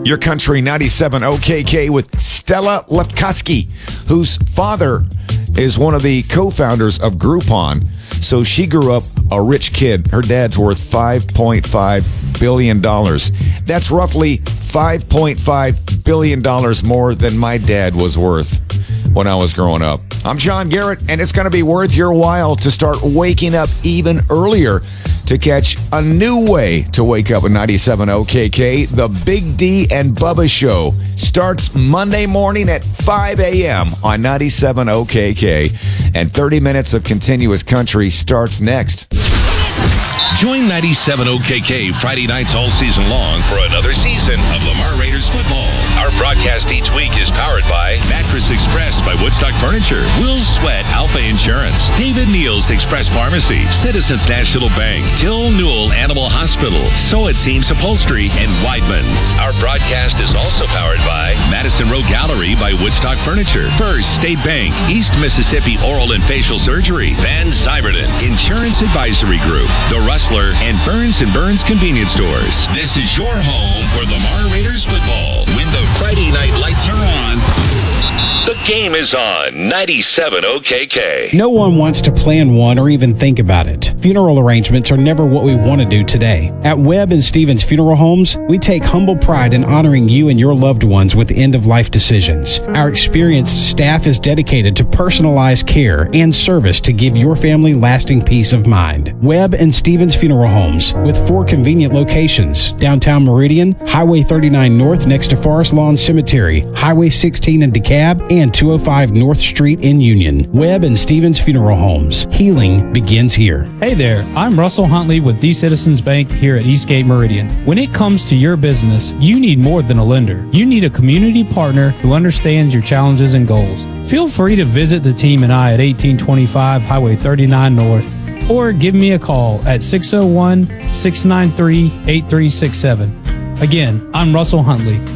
Your Country 97 OKK with Stella Lefkowski, whose father is one of the co-founders of Groupon. So she grew up a rich kid. Her dad's worth $5.5 billion. That's roughly $5.5 billion more than my dad was worth when I was growing up. I'm John Garrett, and it's going to be worth your while to start waking up even earlier to catch a new way to wake up at 97 OKK. The Big D and Bubba Show starts Monday morning at 5 a.m. on 97 OKK, and 30 minutes of continuous country starts next. Join 97 OKK Friday nights all season long for another season of Lamar Raiders football. Our broadcast each week is powered by Mattress Express by Woodstock Furniture, Will Sweat Alpha Insurance, David Neal's Express Pharmacy, Citizens National Bank, Till Newell Animal Hospital, So It Seems Upholstery, and Weidman's. Our broadcast is also powered by Madison Row Gallery by Woodstock Furniture, First State Bank, East Mississippi Oral and Facial Surgery, Van Zyverden Insurance Advisory Group, The Rustler, and Burns & Burns Convenience Stores. This is your home for Lamar Raiders football. When the Friday night lights are on, the game is on 97 OKK. No one wants to plan one or even think about it. Funeral arrangements are never what we want to do today. At Webb and Stevens Funeral Homes, we take humble pride in honoring you and your loved ones with end-of-life decisions. Our experienced staff is dedicated to personalized care and service to give your family lasting peace of mind. Webb and Stevens Funeral Homes, with 4 convenient locations: downtown Meridian, Highway 39 North next to Forest Lawn Cemetery, Highway 16 in DeKalb, and 205 North Street in Union. Webb and Stevens Funeral Homes. Healing begins here. Hey there, I'm Russell Huntley with D Citizens Bank here at Eastgate Meridian. When it comes to your business, you need more than a lender. You need a community partner who understands your challenges and goals. Feel free to visit the team and I at 1825 Highway 39 North, or give me a call at 601-693-8367. Again, I'm Russell Huntley.